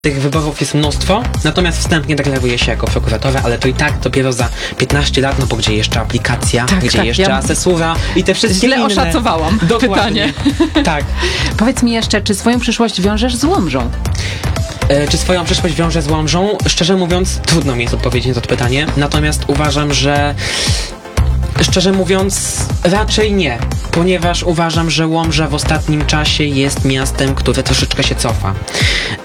Tych wyborów jest mnóstwo, natomiast wstępnie deklaruje się jako prokuratora, ale to i tak dopiero za 15 lat, no bo gdzie jeszcze aplikacja, gdzie jeszcze asesura i te wszystkie źle inne. oszacowałam pytanie. Tak. Powiedz mi jeszcze, czy swoją przyszłość wiążesz z Łomżą? Czy swoją przyszłość wiążę z Łomżą? Szczerze mówiąc, trudno mi jest odpowiedzieć na to pytanie, natomiast uważam, że szczerze mówiąc, raczej nie, ponieważ uważam, że Łomża w ostatnim czasie jest miastem, które troszeczkę się cofa.